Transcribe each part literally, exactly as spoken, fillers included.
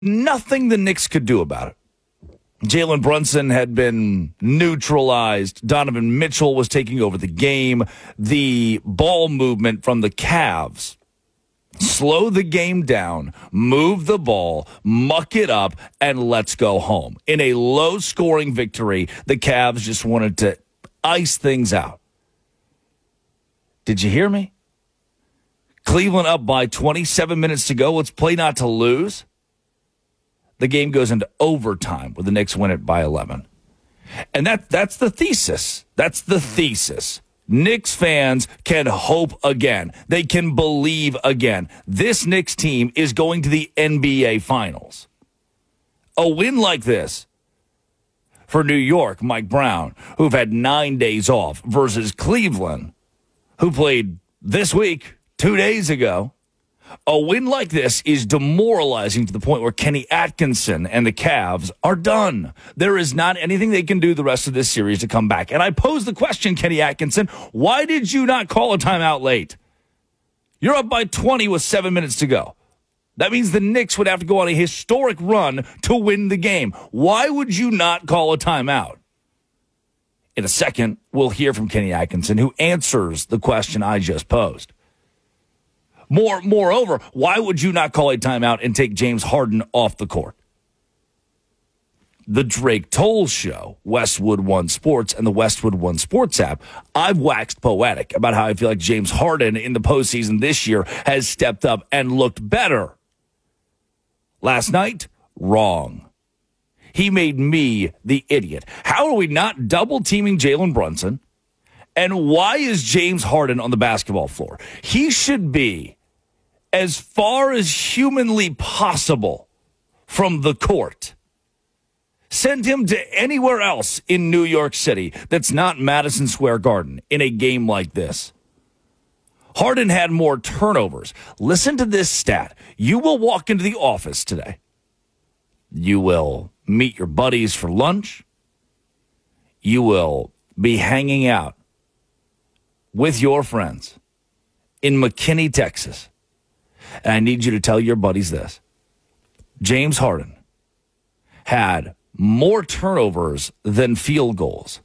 nothing the Knicks could do about it. Jalen Brunson had been neutralized. Donovan Mitchell was taking over the game. The ball movement from the Cavs, slow the game down, move the ball, muck it up, and let's go home. In a low-scoring victory, the Cavs just wanted to ice things out. Did you hear me? Cleveland up by twenty-seven minutes to go. Let's play not to lose. The game goes into overtime where the Knicks win it by eleven. And that that's the thesis. That's the thesis. Knicks fans can hope again. They can believe again. This Knicks team is going to the N B A Finals. A win like this for New York, Mike Brown, who've had nine days off, versus Cleveland, who played this week, two days ago. A win like this is demoralizing to the point where Kenny Atkinson and the Cavs are done. There is not anything they can do the rest of this series to come back. And I pose the question, Kenny Atkinson, why did you not call a timeout late? You're up by twenty with seven minutes to go. That means the Knicks would have to go on a historic run to win the game. Why would you not call a timeout? In a second, we'll hear from Kenny Atkinson, who answers the question I just posed. More, moreover, why would you not call a timeout and take James Harden off the court? The Drake Toll Show, Westwood One Sports, and the Westwood One Sports app, I've waxed poetic about how I feel like James Harden in the postseason this year has stepped up and looked better. Last night, wrong. He made me the idiot. How are we not double-teaming Jalen Brunson? And why is James Harden on the basketball floor? He should be as far as humanly possible from the court. Send him to anywhere else in New York City that's not Madison Square Garden in a game like this. Harden had more turnovers. Listen to this stat. You will walk into the office today. You will meet your buddies for lunch. You will be hanging out with your friends in McKinney, Texas. And I need you to tell your buddies this. James Harden had more turnovers than field goals.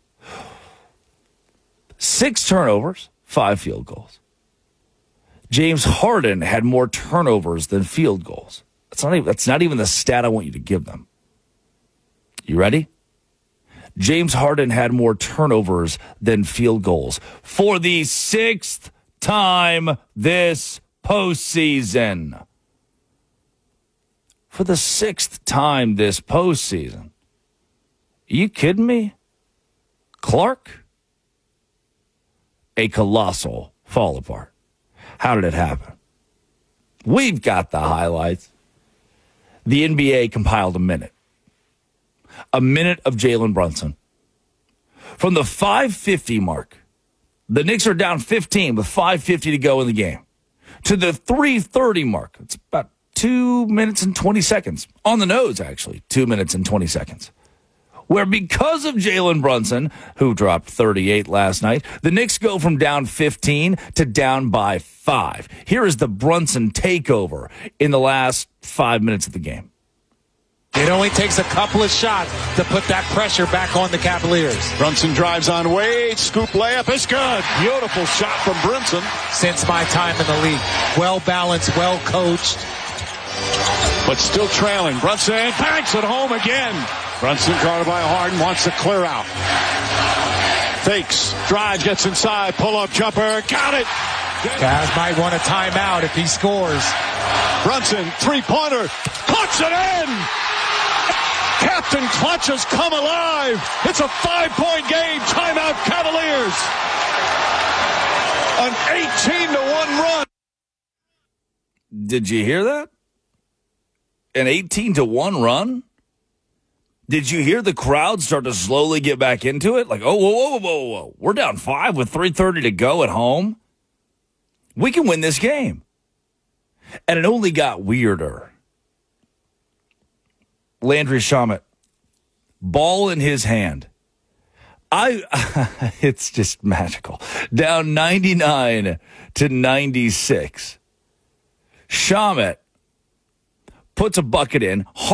Six turnovers, five field goals. James Harden had more turnovers than field goals. That's not even, that's not even the stat I want you to give them. You ready? James Harden had more turnovers than field goals for the sixth time this postseason. For the sixth time this postseason. Are you kidding me? Clark? A colossal fall apart. How did it happen? We've got the highlights. The N B A compiled a minute. A minute of Jalen Brunson. From the five fifty mark, the Knicks are down fifteen with five fifty to go in the game, to the three thirty mark. It's about two minutes and twenty seconds. On the nose, actually, two minutes and twenty seconds. Where because of Jalen Brunson, who dropped thirty-eight last night, the Knicks go from down fifteen to down by five. Here is the Brunson takeover in the last five minutes of the game. It only takes a couple of shots to put that pressure back on the Cavaliers. Brunson drives on Wade. Scoop layup is good. Beautiful shot from Brunson. Since my time in the league. Well balanced, well coached. But still trailing. Brunson banks it home again. Brunson guarded by Harden, wants to clear out. Fakes, drives, gets inside, pull-up jumper, got it. Cavs might want a timeout if he scores. Brunson, three-pointer, puts it in. Captain Clutch has come alive. It's a five-point game. Timeout, Cavaliers. An eighteen to one run. Did you hear that? An eighteen to one run? Did you hear the crowd start to slowly get back into it? Like, oh, whoa, whoa, whoa, whoa. We're down five with three thirty to go at home. We can win this game. And it only got weirder. Landry Shamet, ball in his hand. I, it's just magical. Down ninety-nine to ninety-six. Shamet puts a bucket in.